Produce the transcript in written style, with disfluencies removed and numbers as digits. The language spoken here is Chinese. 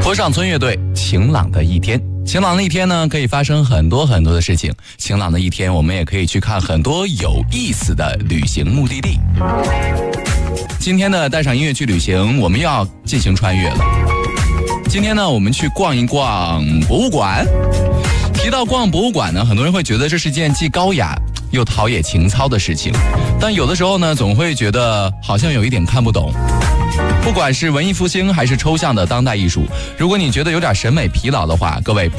坡上村乐队晴朗的一天。晴朗的一天呢，可以发生很多很多的事情。晴朗的一天，我们也可以去看很多有意思的旅行目的地。今天呢，带上音乐去旅行，我们又要进行穿越了。今天呢，我们去逛一逛博物馆。提到逛博物馆呢，很多人会觉得这是件既高雅又陶冶情操的事情，但有的时候呢，总会觉得好像有一点看不懂。不管是文艺复兴还是抽象的当代艺术，如果你觉得有点审美疲劳的话，各位